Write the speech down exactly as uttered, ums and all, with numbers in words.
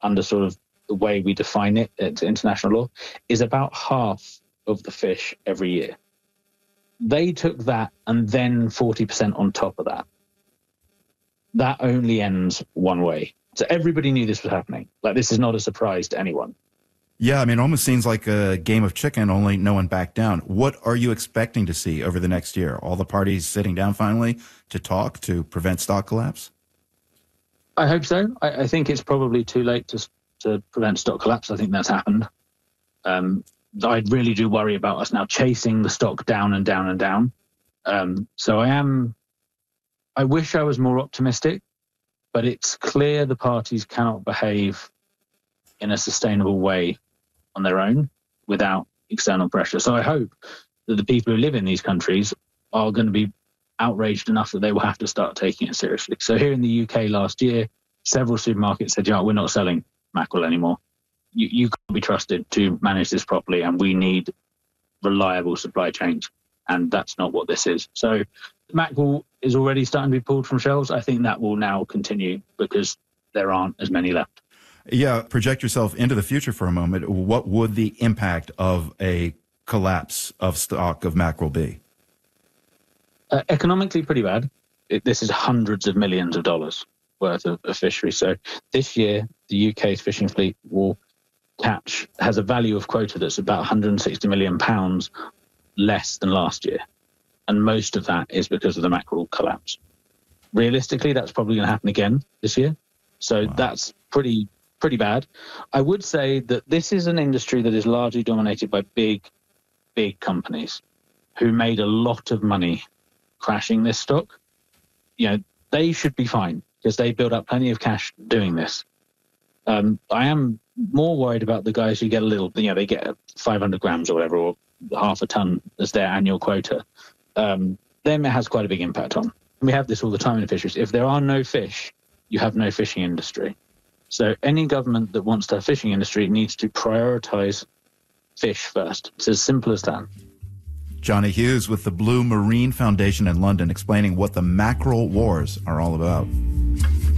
under sort of the way we define it at international law, is about half of the fish every year. They took that and then forty percent on top of that. That only ends one way. So everybody knew this was happening. Like, this is not a surprise to anyone. Yeah, I mean, it almost seems like a game of chicken, only no one backed down. What are you expecting to see over the next year? All the parties sitting down finally to talk to prevent stock collapse? I hope so. I, I think it's probably too late to to prevent stock collapse. I think that's happened. Um, I really do worry about us now chasing the stock down and down and down. Um, so I am, I wish I was more optimistic, but it's clear the parties cannot behave in a sustainable way on their own without external pressure. So I hope that the people who live in these countries are going to be outraged enough that they will have to start taking it seriously. So here in the U K last year, several supermarkets said, yeah, we're not selling mackerel anymore. You, you can't be trusted to manage this properly, and we need reliable supply chains. And that's not what this is. So mackerel is already starting to be pulled from shelves. I think that will now continue because there aren't as many left. Yeah, project yourself into the future for a moment. What would the impact of a collapse of stock of mackerel be? Uh, economically, pretty bad. It, this is hundreds of millions of dollars worth of, of fishery. So this year, the U K's fishing fleet will catch, has a value of quota that's about one hundred sixty million pounds less than last year. And most of that is because of the mackerel collapse. Realistically, that's probably going to happen again this year. So wow. That's pretty pretty bad. I would say that this is an industry that is largely dominated by big, big companies who made a lot of money crashing this stock. You know, they should be fine because they build up plenty of cash doing this. Um, I am more worried about the guys who get a little, you know, they get five hundred grams or whatever, or half a ton as their annual quota. Um, them it has quite a big impact on. And we have this all the time in the fisheries. If there are no fish, you have no fishing industry. So any government that wants to have fishing industry needs to prioritize fish first. It's as simple as that. Johnny Hughes with the Blue Marine Foundation in London explaining what the mackerel wars are all about.